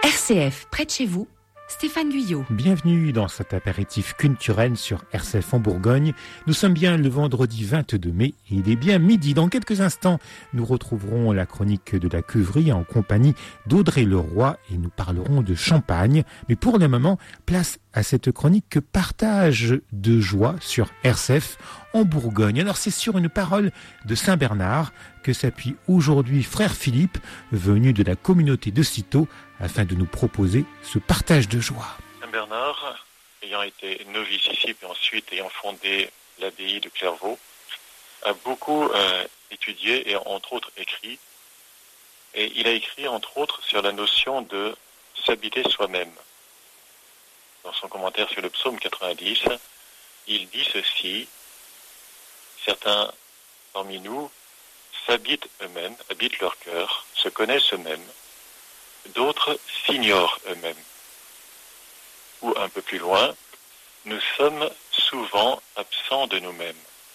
RCF, près de chez vous, Stéphane Guyot. Bienvenue dans cet apéritif culturel sur RCF en Bourgogne. Nous sommes bien le vendredi 22 mai et il est bien midi. Dans quelques instants, nous retrouverons la chronique de la cuverie en compagnie d'Audrey Leroy et nous parlerons de champagne. Mais pour le moment, place à cette chronique partage de joie sur RCF en Bourgogne. Alors c'est sur une parole de Saint-Bernard que s'appuie aujourd'hui frère Philippe, venu de la communauté de Cîteaux, afin de nous proposer ce partage de joie. Saint-Bernard, ayant été novice ici, puis ensuite ayant fondé l'abbaye de Clairvaux, a beaucoup étudié et entre autres écrit. Et il a écrit entre autres sur la notion de s'habiter soi-même. Dans son commentaire sur le psaume 90, il dit ceci: certains parmi nous s'habitent eux-mêmes, habitent leur cœur, se connaissent eux-mêmes. D'autres s'ignorent eux-mêmes. Ou un peu plus loin, nous sommes souvent absents de nous-mêmes.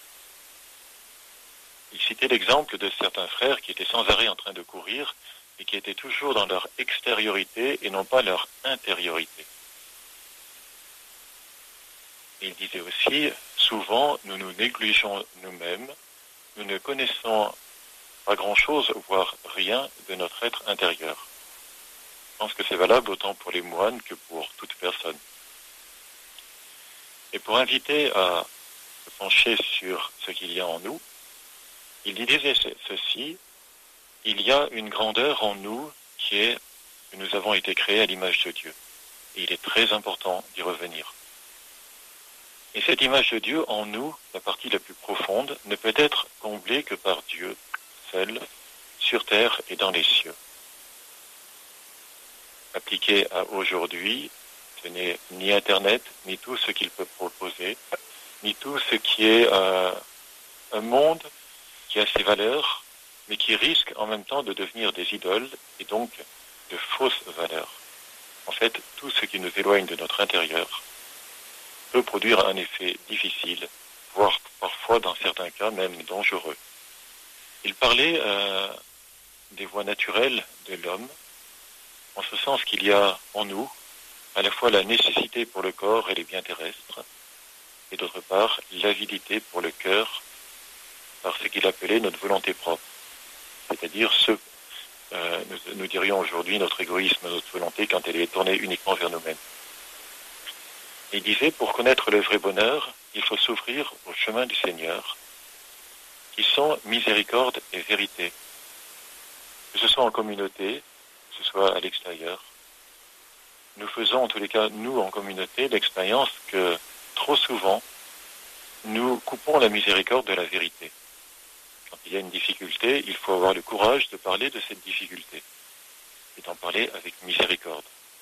Il citait l'exemple de certains frères qui étaient sans arrêt en train de courir et qui étaient toujours dans leur extériorité et non pas leur intériorité. Il disait aussi, souvent nous nous négligeons nous-mêmes, nous ne connaissons pas grand-chose, voire rien de notre être intérieur. Je pense que c'est valable autant pour les moines que pour toute personne. Et pour inviter à se pencher sur ce qu'il y a en nous, il disait ceci: il y a une grandeur en nous qui est que nous avons été créés à l'image de Dieu. Et il est très important d'y revenir. Et cette image de Dieu en nous, la partie la plus profonde, ne peut être comblée que par Dieu seul, sur terre et dans les cieux. Appliqué à aujourd'hui, ce n'est ni Internet, ni tout ce qu'il peut proposer, ni tout ce qui est un monde qui a ses valeurs, mais qui risque en même temps de devenir des idoles et donc de fausses valeurs. En fait, tout ce qui nous éloigne de notre intérieur peut produire un effet difficile, voire parfois, dans certains cas, même dangereux. Il parlait des voies naturelles de l'homme, en ce sens qu'il y a en nous à la fois la nécessité pour le corps et les biens terrestres, et d'autre part l'avidité pour le cœur, par ce qu'il appelait notre volonté propre, c'est-à-dire nous dirions aujourd'hui notre égoïsme, notre volonté quand elle est tournée uniquement vers nous-mêmes. Il disait, pour connaître le vrai bonheur, il faut s'ouvrir au chemin du Seigneur, qui sont miséricorde et vérité. Que ce soit en communauté, que ce soit à l'extérieur, nous faisons en tous les cas, nous en communauté, l'expérience que trop souvent, nous coupons la miséricorde de la vérité. Quand il y a une difficulté, il faut avoir le courage de parler de cette difficulté et d'en parler avec miséricorde.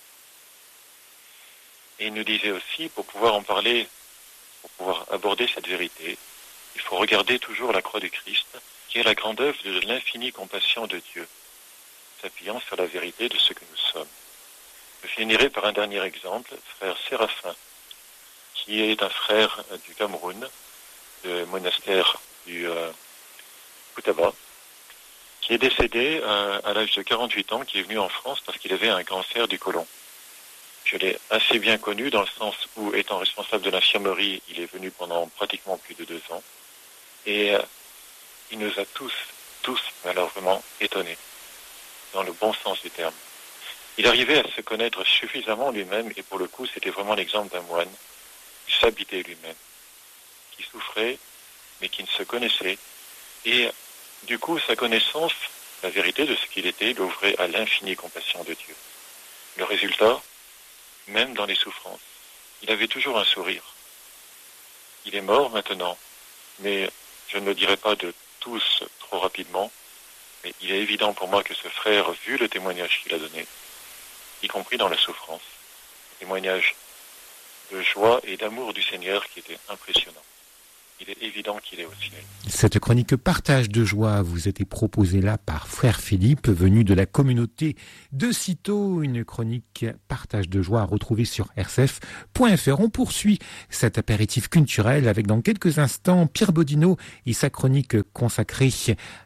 Et il nous disait aussi, pour pouvoir en parler, pour pouvoir aborder cette vérité, il faut regarder toujours la croix du Christ, qui est la grande œuvre de l'infinie compassion de Dieu, s'appuyant sur la vérité de ce que nous sommes. Je finirai par un dernier exemple, frère Séraphin, qui est un frère du Cameroun, du monastère du Koutaba, qui est décédé à l'âge de 48 ans, qui est venu en France parce qu'il avait un cancer du côlon. Je l'ai assez bien connu dans le sens où, étant responsable de l'infirmerie, il est venu pendant pratiquement plus de 2 ans. Et il nous a tous malheureusement étonnés, dans le bon sens du terme. Il arrivait à se connaître suffisamment lui-même, et pour le coup, c'était vraiment l'exemple d'un moine qui s'habitait lui-même, qui souffrait, mais qui ne se connaissait. Et du coup, sa connaissance, la vérité de ce qu'il était, l'ouvrait à l'infinie compassion de Dieu. Le résultat, même dans les souffrances, il avait toujours un sourire. Il est mort maintenant, mais je ne le dirai pas de tous trop rapidement, mais il est évident pour moi que ce frère, vu le témoignage qu'il a donné, y compris dans la souffrance, un témoignage de joie et d'amour du Seigneur qui était impressionnant. Il est évident qu'il est au ciel. Cette chronique partage de joie vous était proposée là par frère Philippe, venu de la communauté de Cîteaux. Une chronique partage de joie à retrouver sur rcf.fr. On poursuit cet apéritif culturel avec dans quelques instants Pierre Bodino et sa chronique consacrée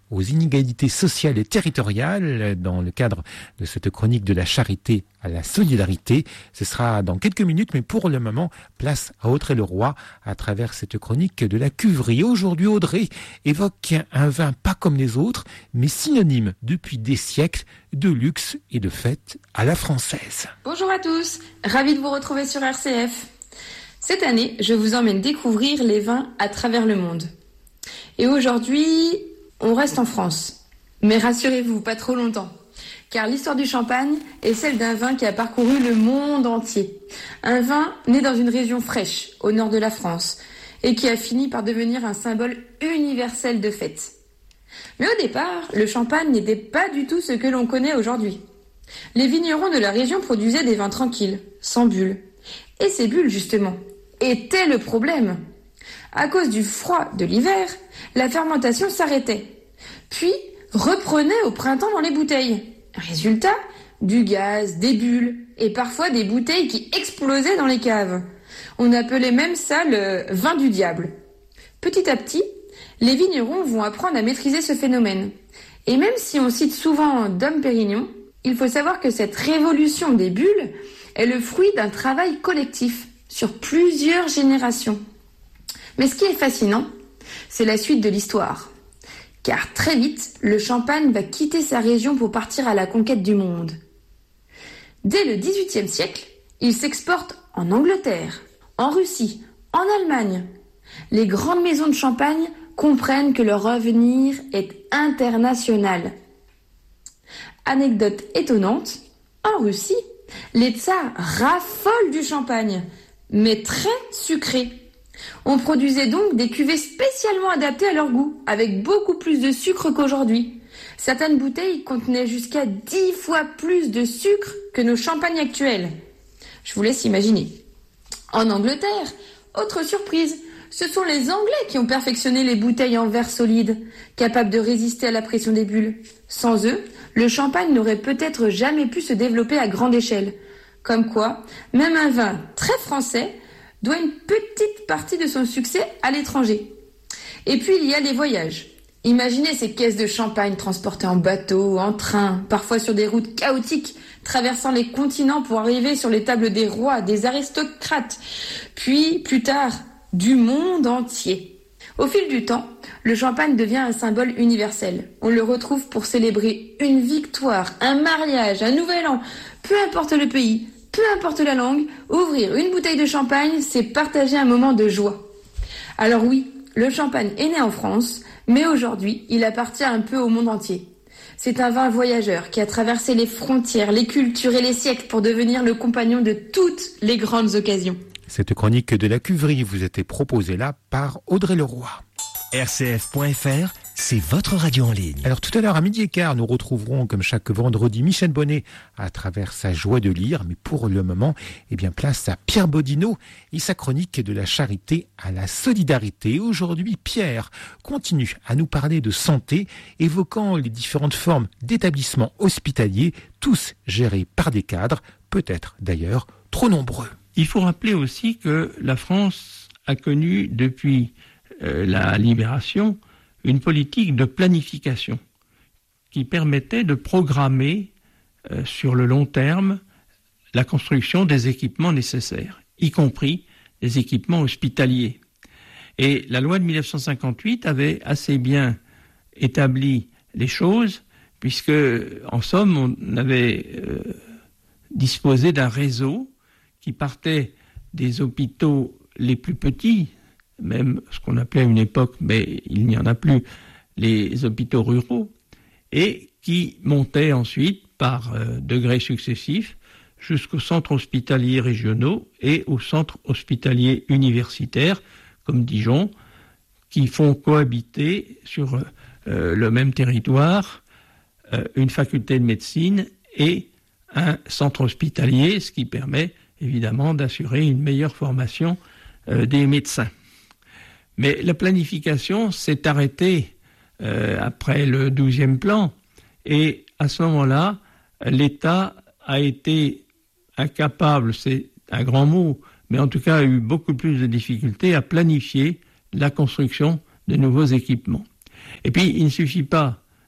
aux inégalités sociales et territoriales dans le cadre de cette chronique de la charité à la solidarité. Ce sera dans quelques minutes, mais pour le moment, place à Audrey-Leroy à travers cette chronique de la cuverie. Aujourd'hui, Audrey évoque un vin pas comme les autres, mais synonyme depuis des siècles de luxe et de fête à la française. Bonjour à tous, ravi de vous retrouver sur RCF. Cette année, je vous emmène découvrir les vins à travers le monde. Et aujourd'hui, on reste en France. Mais rassurez-vous, pas trop longtemps. Car l'histoire du champagne est celle d'un vin qui a parcouru le monde entier. Un vin né dans une région fraîche, au nord de la France, et qui a fini par devenir un symbole universel de fête. Mais au départ, le champagne n'était pas du tout ce que l'on connaît aujourd'hui. Les vignerons de la région produisaient des vins tranquilles, sans bulles. Et ces bulles, justement, étaient le problème. À cause du froid de l'hiver, la fermentation s'arrêtait, puis reprenait au printemps dans les bouteilles. Résultat, du gaz, des bulles, et parfois des bouteilles qui explosaient dans les caves. On appelait même ça le vin du diable. Petit à petit, les vignerons vont apprendre à maîtriser ce phénomène. Et même si on cite souvent Dom Pérignon, il faut savoir que cette révolution des bulles est le fruit d'un travail collectif sur plusieurs générations. Mais ce qui est fascinant, c'est la suite de l'histoire. Car très vite, le champagne va quitter sa région pour partir à la conquête du monde. Dès le XVIIIe siècle, il s'exporte en Angleterre, en Russie, en Allemagne. Les grandes maisons de champagne comprennent que leur avenir est international. Anecdote étonnante, en Russie, les tsars raffolent du champagne, mais très sucré. On produisait donc des cuvées spécialement adaptées à leur goût, avec beaucoup plus de sucre qu'aujourd'hui. Certaines bouteilles contenaient jusqu'à 10 fois plus de sucre que nos champagnes actuels. Je vous laisse imaginer. En Angleterre, autre surprise, ce sont les Anglais qui ont perfectionné les bouteilles en verre solide, capables de résister à la pression des bulles. Sans eux, le champagne n'aurait peut-être jamais pu se développer à grande échelle. Comme quoi, même un vin très français doit une petite partie de son succès à l'étranger. Et puis il y a les voyages. Imaginez ces caisses de champagne transportées en bateau, en train, parfois sur des routes chaotiques, traversant les continents pour arriver sur les tables des rois, des aristocrates, puis plus tard, du monde entier. Au fil du temps, le champagne devient un symbole universel. On le retrouve pour célébrer une victoire, un mariage, un nouvel an, peu importe le pays, peu importe la langue, ouvrir une bouteille de champagne, c'est partager un moment de joie. Alors oui, le champagne est né en France, mais aujourd'hui, il appartient un peu au monde entier. C'est un vin voyageur qui a traversé les frontières, les cultures et les siècles pour devenir le compagnon de toutes les grandes occasions. Cette chronique de la cuverie vous était proposée là par Audrey-Leroy. RCF.fr, c'est votre radio en ligne. Alors tout à l'heure à 12h15, nous retrouverons comme chaque vendredi Michel Bonnet à travers sa joie de lire. Mais pour le moment, place à Pierre Bodino et sa chronique de la charité à la solidarité. Aujourd'hui, Pierre continue à nous parler de santé, évoquant les différentes formes d'établissements hospitaliers, tous gérés par des cadres, peut-être d'ailleurs trop nombreux. Il faut rappeler aussi que la France a connu depuis la libération une politique de planification qui permettait de programmer sur le long terme la construction des équipements nécessaires, y compris des équipements hospitaliers. Et la loi de 1958 avait assez bien établi les choses, puisque en somme on avait disposé d'un réseau qui partait des hôpitaux les plus petits, même ce qu'on appelait à une époque, mais il n'y en a plus, les hôpitaux ruraux, et qui montait ensuite par degrés successifs jusqu'aux centres hospitaliers régionaux et aux centres hospitaliers universitaires, comme Dijon, qui font cohabiter sur le même territoire une faculté de médecine et un centre hospitalier, ce qui permet évidemment d'assurer une meilleure formation des médecins. Mais la planification s'est arrêtée après le 12e plan, et à ce moment-là, l'État a été incapable, c'est un grand mot, mais en tout cas a eu beaucoup plus de difficultés à planifier la construction de nouveaux équipements. Et puis, il ne suffit pas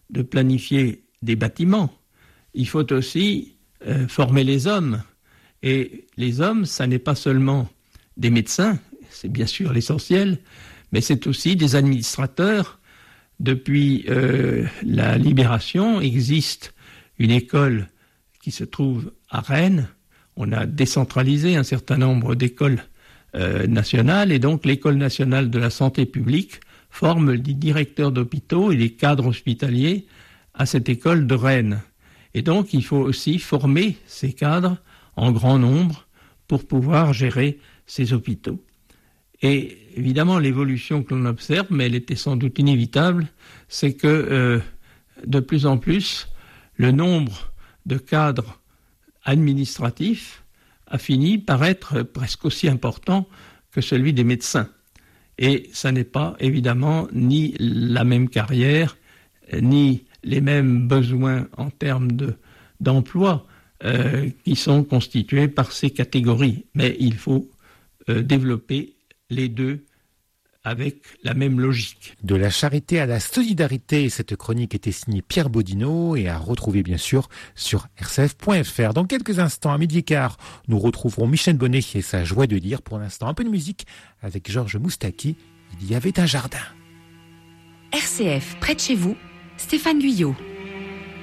de planifier des bâtiments. Il faut aussi former les hommes. Et les hommes, ça n'est pas seulement des médecins, c'est bien sûr l'essentiel, mais c'est aussi des administrateurs. Depuis la Libération, existe une école qui se trouve à Rennes. On a décentralisé un certain nombre d'écoles nationales, et donc l'École nationale de la santé publique forme les directeurs d'hôpitaux et les cadres hospitaliers à cette école de Rennes. Et donc il faut aussi former ces cadres en grand nombre pour pouvoir gérer ces hôpitaux. Et évidemment, l'évolution que l'on observe, mais elle était sans doute inévitable, c'est que de plus en plus, le nombre de cadres administratifs a fini par être presque aussi important que celui des médecins. Et ça n'est pas évidemment ni la même carrière, ni les mêmes besoins en termes d'emploi qui sont constitués par ces catégories. Mais il faut développer les deux avec la même logique. De la charité à la solidarité, cette chronique était signée Pierre Bodino et à retrouver bien sûr sur rcf.fr. Dans quelques instants, à 12h15, nous retrouverons Michel Bonnet et sa joie de lire. Pour l'instant, un peu de musique avec Georges Moustaki. Il y avait un jardin. RCF, près de chez vous, Stéphane Guyot.